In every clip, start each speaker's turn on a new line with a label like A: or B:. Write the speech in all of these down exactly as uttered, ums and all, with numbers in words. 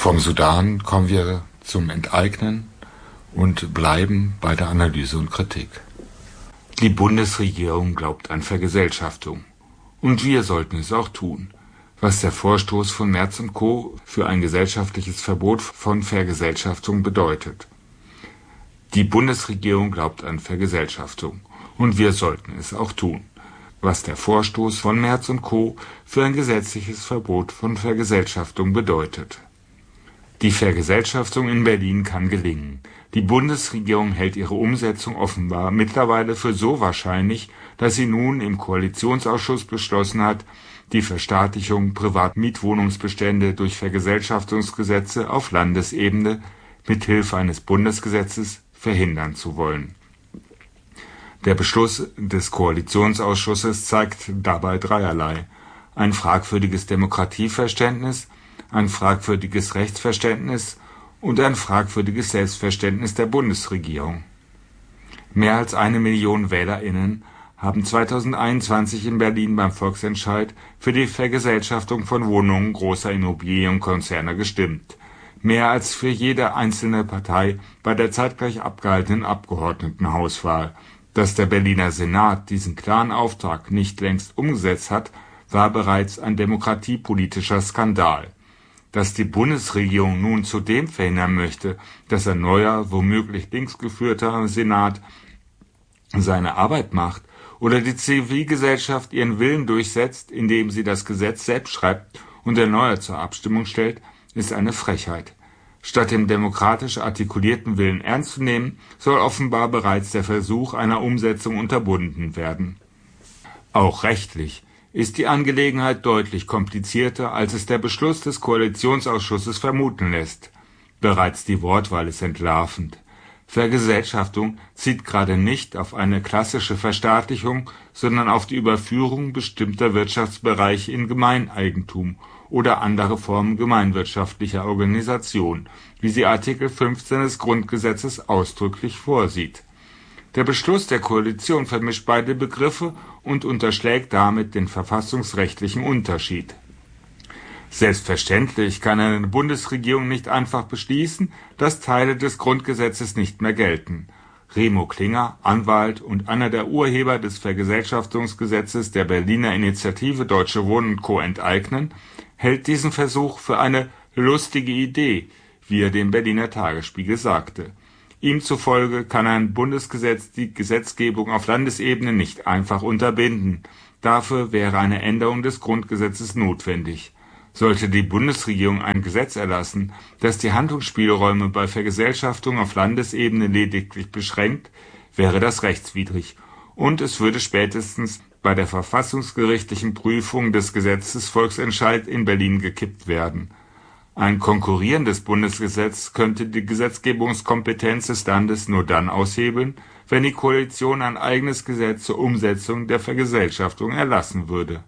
A: Vom Sudan kommen wir zum Enteignen und bleiben bei der Analyse und Kritik. Die Bundesregierung glaubt an Vergesellschaftung. Und wir sollten es auch tun, was der Vorstoß von Merz und Co. für ein gesellschaftliches Verbot von Vergesellschaftung bedeutet. Die Bundesregierung glaubt an Vergesellschaftung. Und wir sollten es auch tun, was der Vorstoß von Merz und Co. für ein gesetzliches Verbot von Vergesellschaftung bedeutet. Die Vergesellschaftung in Berlin kann gelingen. Die Bundesregierung hält ihre Umsetzung offenbar mittlerweile für so wahrscheinlich, dass sie nun im Koalitionsausschuss beschlossen hat, die Verstaatlichung Privatmietwohnungsbestände durch Vergesellschaftungsgesetze auf Landesebene mithilfe eines Bundesgesetzes verhindern zu wollen. Der Beschluss des Koalitionsausschusses zeigt dabei dreierlei: ein fragwürdiges Demokratieverständnis, ein fragwürdiges Rechtsverständnis und ein fragwürdiges Selbstverständnis der Bundesregierung. Mehr als eine Million WählerInnen haben zweitausendeinundzwanzig in Berlin beim Volksentscheid für die Vergesellschaftung von Wohnungen großer Immobilienkonzerne gestimmt. Mehr als für jede einzelne Partei bei der zeitgleich abgehaltenen Abgeordnetenhauswahl. Dass der Berliner Senat diesen klaren Auftrag nicht längst umgesetzt hat, war bereits ein demokratiepolitischer Skandal. Dass die Bundesregierung nun zudem verhindern möchte, dass ein neuer, womöglich links geführter Senat seine Arbeit macht oder die Zivilgesellschaft ihren Willen durchsetzt, indem sie das Gesetz selbst schreibt und erneut zur Abstimmung stellt, ist eine Frechheit. Statt dem demokratisch artikulierten Willen ernst zu nehmen, soll offenbar bereits der Versuch einer Umsetzung unterbunden werden. Auch rechtlich ist die Angelegenheit deutlich komplizierter, als es der Beschluss des Koalitionsausschusses vermuten lässt. Bereits die Wortwahl ist entlarvend. Vergesellschaftung zielt gerade nicht auf eine klassische Verstaatlichung, sondern auf die Überführung bestimmter Wirtschaftsbereiche in Gemeineigentum oder andere Formen gemeinwirtschaftlicher Organisation, wie sie Artikel fünfzehn des Grundgesetzes ausdrücklich vorsieht. Der Beschluss der Koalition vermischt beide Begriffe und unterschlägt damit den verfassungsrechtlichen Unterschied. Selbstverständlich kann eine Bundesregierung nicht einfach beschließen, dass Teile des Grundgesetzes nicht mehr gelten. Remo Klinger, Anwalt und einer der Urheber des Vergesellschaftungsgesetzes der Berliner Initiative Deutsche Wohnen und Co. enteignen, hält diesen Versuch für eine lustige Idee, wie er dem Berliner Tagesspiegel sagte. Ihm zufolge kann ein Bundesgesetz die Gesetzgebung auf Landesebene nicht einfach unterbinden. Dafür wäre eine Änderung des Grundgesetzes notwendig. Sollte die Bundesregierung ein Gesetz erlassen, das die Handlungsspielräume bei Vergesellschaftung auf Landesebene lediglich beschränkt, wäre das rechtswidrig. Und es würde spätestens bei der verfassungsgerichtlichen Prüfung des Gesetzes Volksentscheid in Berlin gekippt werden. Ein konkurrierendes Bundesgesetz könnte die Gesetzgebungskompetenz des Landes nur dann aushebeln, wenn die Koalition ein eigenes Gesetz zur Umsetzung der Vergesellschaftung erlassen würde.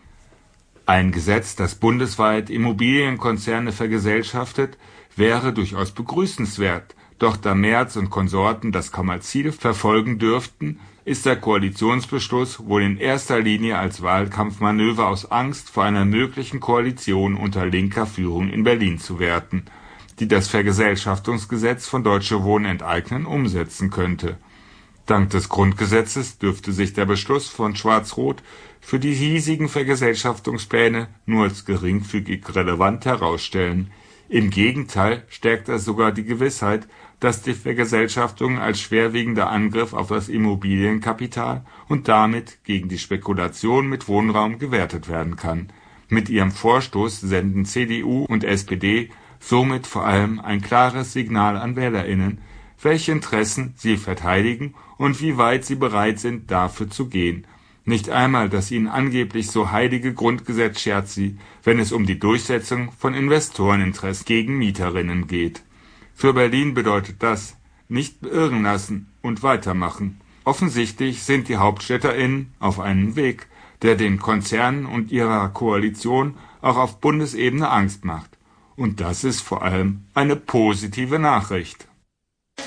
A: Ein Gesetz, das bundesweit Immobilienkonzerne vergesellschaftet, wäre durchaus begrüßenswert, doch da Merz und Konsorten das kaum als Ziel verfolgen dürften, ist der Koalitionsbeschluss wohl in erster Linie als Wahlkampfmanöver aus Angst vor einer möglichen Koalition unter linker Führung in Berlin zu werten, die das Vergesellschaftungsgesetz von Deutsche Wohnen enteignen umsetzen könnte. Dank des Grundgesetzes dürfte sich der Beschluss von Schwarz-Rot für die hiesigen Vergesellschaftungspläne nur als geringfügig relevant herausstellen. Im Gegenteil stärkt er sogar die Gewissheit, dass die Vergesellschaftung als schwerwiegender Angriff auf das Immobilienkapital und damit gegen die Spekulation mit Wohnraum gewertet werden kann. Mit ihrem Vorstoß senden C D U und S P D somit vor allem ein klares Signal an WählerInnen, welche Interessen sie verteidigen und wie weit sie bereit sind, dafür zu gehen. Nicht einmal das ihnen angeblich so heilige Grundgesetz schert sie, wenn es um die Durchsetzung von Investoreninteressen gegen Mieterinnen geht. Für Berlin bedeutet das: nicht beirren lassen und weitermachen. Offensichtlich sind die HauptstädterInnen auf einem Weg, der den Konzernen und ihrer Koalition auch auf Bundesebene Angst macht. Und das ist vor allem eine positive Nachricht.